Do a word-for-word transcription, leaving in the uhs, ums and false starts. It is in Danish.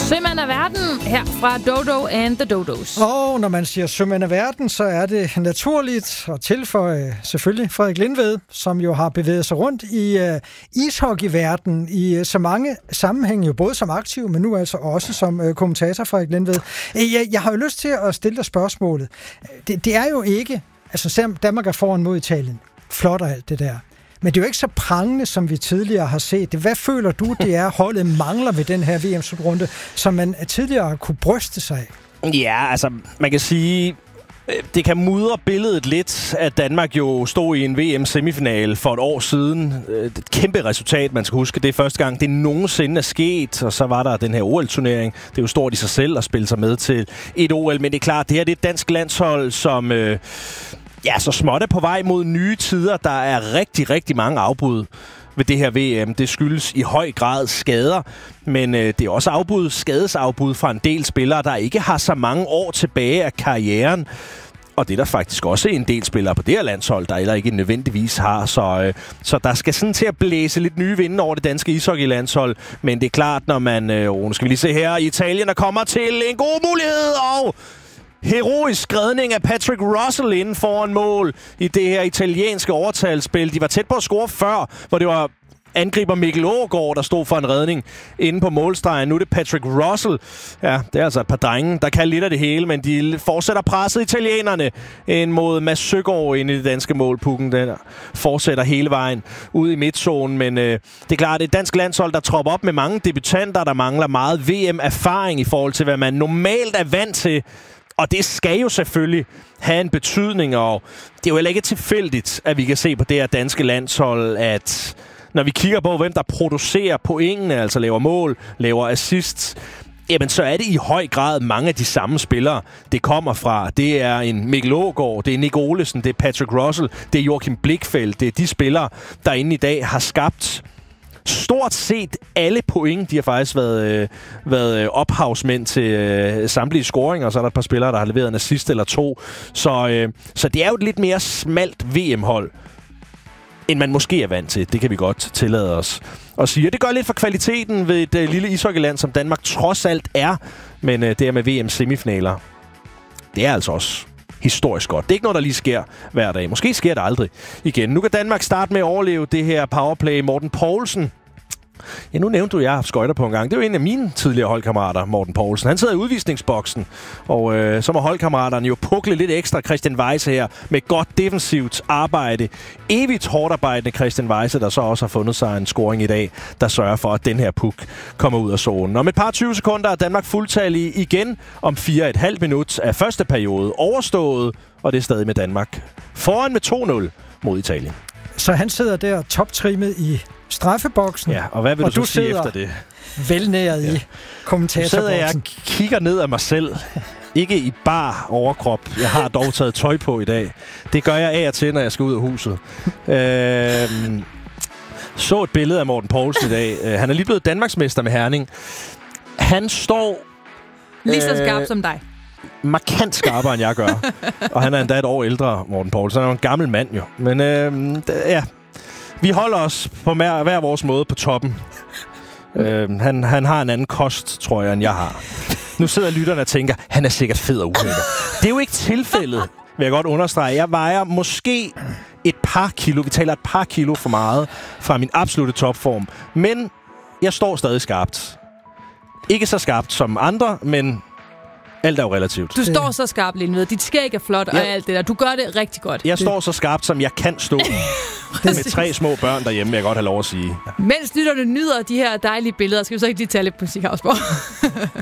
Sømand af verden her fra Dodo and the Dodos. Og når man siger sømand af verden, så er det naturligt at tilføje selvfølgelig Frederik Lindved, som jo har bevæget sig rundt i uh, ishockeyverdenen i uh, så mange sammenhænge, jo både som aktiv, men nu altså også som uh, kommentator, Frederik Lindved. Jeg, jeg har jo lyst til at stille dig spørgsmålet. Det, det er jo ikke, altså Danmark er foran mod Italien. Flot og alt det der. Men det er jo ikke så prangende, som vi tidligere har set det. Hvad føler du, det er, holdet mangler ved den her V M-slutrunde, som man tidligere kunne bryste sig af? Ja, altså, man kan sige, det kan mudre billedet lidt, at Danmark jo stod i en V M-semifinale for et år siden. Et kæmpe resultat, man skal huske. Det er første gang, det nogensinde er sket, og så var der den her O L-turnering. Det er jo stort i sig selv at spille sig med til et O L, men det er klart, det her det er et dansk landshold, som... Øh, Ja, så småt er på vej mod nye tider. Der er rigtig, rigtig mange afbud ved det her V M. Det skyldes i høj grad skader, men øh, det er også afbud, skadesafbud fra en del spillere, der ikke har så mange år tilbage af karrieren. Og det er der faktisk også en del spillere på det her landshold, der eller ikke nødvendigvis har. Så, øh, så der skal sådan til at blæse lidt nye vinde over det danske ishockeylandshold. Men det er klart, når man... Øh, nu skal vi lige se her. Italien der kommer til en god mulighed, og... heroisk redning af Patrick Russell inden foran mål i det her italienske overtalsspil. De var tæt på at score før, hvor det var angriber Mikkel Aagaard, der stod for en redning inde på målstregen. Nu er det Patrick Russell. Ja, det er altså et par drenge, der kan lidt af det hele, men de fortsætter presset italienerne ind mod Mads Søgaard inde i det danske mål. Pukken der fortsætter hele vejen ud i midtzonen, men øh, det er klart, det er et dansk landshold, der tropper op med mange debutanter, der mangler meget V M-erfaring i forhold til, hvad man normalt er vant til. Og det skal jo selvfølgelig have en betydning, og det er jo heller ikke tilfældigt, at vi kan se på det her danske landshold, at når vi kigger på, hvem der producerer pointene, altså laver mål, laver assists, jamen så er det i høj grad mange af de samme spillere, det kommer fra. Det er en Mikkel Aagaard, det er Nick Olesen, det er Patrick Russell, det er Joachim Blichfeldt, det er de spillere, der inde i dag har skabt stort set alle point. De har faktisk været, øh, været ophavsmænd til øh, samtlige scoringer, og så er der et par spillere, der har leveret en assist eller to. Så, øh, så det er jo et lidt mere smalt V M-hold, end man måske er vant til. Det kan vi godt tillade os at sige. Det gør lidt for kvaliteten ved et øh, lille ishockeyland, som Danmark trods alt er. Men øh, det er med V M-semifinaler, det er altså også historisk godt. Det er ikke noget, der lige sker hver dag. Måske sker det aldrig igen. Nu kan Danmark starte med at overleve det her powerplay. Morten Poulsen. Ja, nu nævnte du, at jeg har haft skøjter på en gang. Det er jo en af mine tidligere holdkammerater, Morten Poulsen. Han sidder i udvisningsboksen, og øh, så må holdkammeraterne jo pukle lidt ekstra Christian Weise her med godt defensivt arbejde. Evigt hårdt arbejdende Christian Weise, der så også har fundet sig en scoring i dag, der sørger for, at den her puk kommer ud af zonen. Om et par tyve sekunder er Danmark fuldtallig igen. Om fire og et halvt minut af første periode overstået, og det er stadig med Danmark foran med to nul mod Italien. Så han sidder der toptrimmet i straffeboksen. Ja, og hvad vil og du, du så sige efter det? Velnæret ja. i kommentatorboksen. Så sidder jeg og kigger ned af mig selv. Ikke i bar overkrop. Jeg har dog taget tøj på i dag. Det gør jeg af og til, når jeg skal ud af huset. øhm, så et billede af Morten Poulsen i dag. Han er lige blevet Danmarksmester med Herning. Han står... Lige så skarp øh, som dig. Markant skarpere, end jeg gør. Og han er endda et år ældre, Morten Poulsen. Han er jo en gammel mand, jo. Men øh, ja... Vi holder os på hver, hver vores måde på toppen. øh, han, han har en anden kost, tror jeg, end jeg har. Nu sidder lytterne og tænker, han er sikkert fed og ulækker. Det er jo ikke tilfældet, vil jeg godt understrege. Jeg vejer måske et par kilo, vi taler et par kilo for meget, fra min absolutte topform. Men jeg står stadig skarpt. Ikke så skarpt som andre, men... alt er jo relativt. Du står så skarpt, Lindved. Dit skæg er flot ja. og alt det der. Du gør det rigtig godt. Jeg det. står så skarpt, som jeg kan stå. Med tre små børn derhjemme, vil jeg godt have lov at sige. Mens lytterne nyder de her dejlige billeder, skal vi så ikke lige tage lidt musikafspor.